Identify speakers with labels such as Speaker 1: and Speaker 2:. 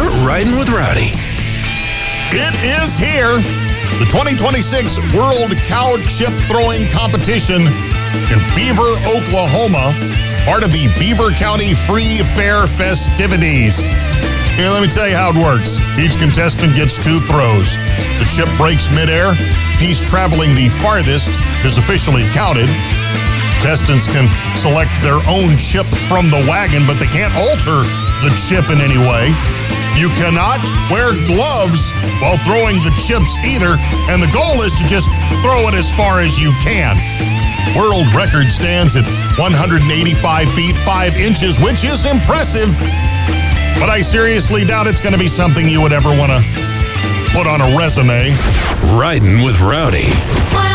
Speaker 1: more Riding with Rowdy.
Speaker 2: It is here. The 2026 World Cow Chip Throwing Competition in Beaver, Oklahoma, part of the Beaver County Free Fair festivities. Here, let me tell you how it works. Each contestant gets 2 throws. The chip breaks midair. Piece traveling the farthest is officially counted. Contestants can select their own chip from the wagon, but they can't alter the chip in any way. You cannot wear gloves while throwing the chips either, and the goal is to just throw it as far as you can. World record stands at 185 feet 5 inches, which is impressive, but I seriously doubt it's going to be something you would ever want to put on a resume.
Speaker 1: Riding with Rowdy.